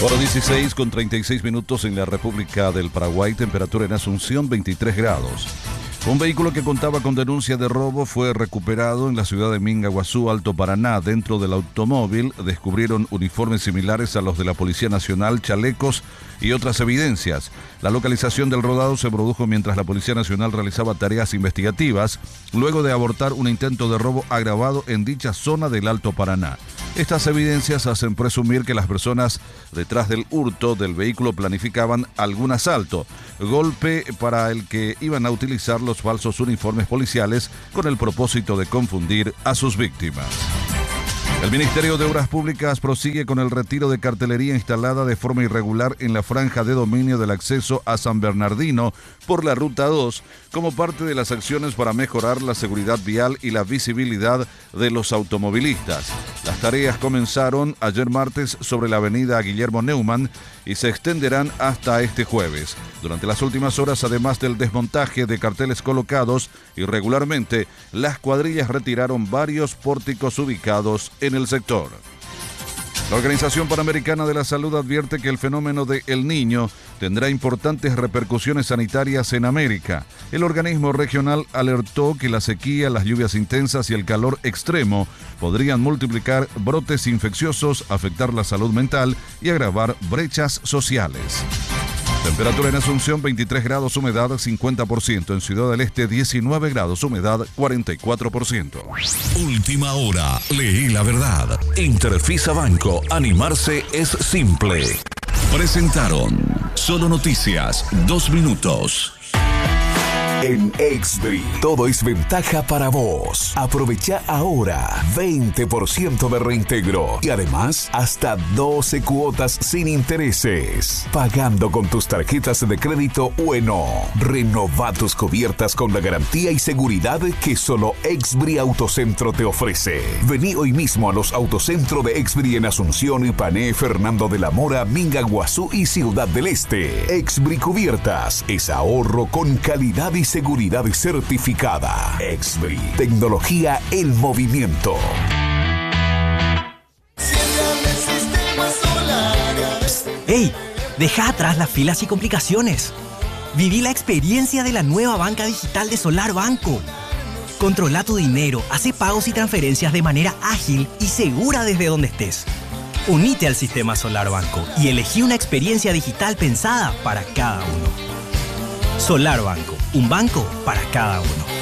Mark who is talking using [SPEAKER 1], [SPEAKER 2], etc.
[SPEAKER 1] Hora 16 con 36 minutos en la República del Paraguay, temperatura en Asunción 23 grados. Un vehículo que contaba con denuncia de robo fue recuperado en la ciudad de Mingaguazú, Alto Paraná. Dentro del automóvil descubrieron uniformes similares a los de la Policía Nacional, chalecos y otras evidencias. La localización del rodado se produjo mientras la Policía Nacional realizaba tareas investigativas, luego de abortar un intento de robo agravado en dicha zona del Alto Paraná. Estas evidencias hacen presumir que las personas detrás del hurto del vehículo planificaban algún asalto, golpe para el que iban a utilizar los falsos uniformes policiales con el propósito de confundir a sus víctimas. El Ministerio de Obras Públicas prosigue con el retiro de cartelería instalada de forma irregular en la franja de dominio del acceso a San Bernardino por la Ruta 2, como parte de las acciones para mejorar la seguridad vial y la visibilidad de los automovilistas. Las tareas comenzaron ayer martes sobre la avenida Guillermo Neumann y se extenderán hasta este jueves. Durante las últimas horas, además del desmontaje de carteles colocados irregularmente, las cuadrillas retiraron varios pórticos ubicados en el sector. La Organización Panamericana de la Salud advierte que el fenómeno de El Niño tendrá importantes repercusiones sanitarias en América. El organismo regional alertó que la sequía, las lluvias intensas y el calor extremo podrían multiplicar brotes infecciosos, afectar la salud mental y agravar brechas sociales. Temperatura en Asunción 23 grados, humedad 50%. En Ciudad del Este 19 grados, humedad 44%.
[SPEAKER 2] Última hora, leí la verdad. Interfisa Banco, animarse es simple. Presentaron Solo Noticias, 2 minutos. En Exbri, todo es ventaja para vos. Aprovecha ahora 20% de reintegro y además hasta 12 cuotas sin intereses. Pagando con tus tarjetas de crédito Ueno. Renova tus cubiertas con la garantía y seguridad que solo Exbri Autocentro te ofrece. Vení hoy mismo a los Autocentro de Exbri en Asunción, Ipané, Fernando de la Mora, Mingaguazú y Ciudad del Este. Exbri Cubiertas es ahorro con calidad y seguridad certificada. Exbri, tecnología en movimiento.
[SPEAKER 3] ¡Ey! Deja atrás las filas y complicaciones. Viví la experiencia de la nueva banca digital de Solar Banco. Controla tu dinero, hace pagos y transferencias de manera ágil y segura desde donde estés. Unite al sistema Solar Banco y elegí una experiencia digital pensada para cada uno. Solar Banco, un banco para cada uno.